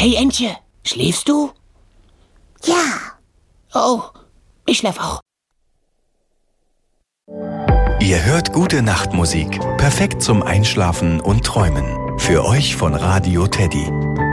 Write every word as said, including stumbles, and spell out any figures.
Hey Entje, schläfst du? Ja. Oh, ich schlaf auch. Ihr hört gute Nachtmusik, perfekt zum Einschlafen und Träumen. Für euch von Radio Teddy.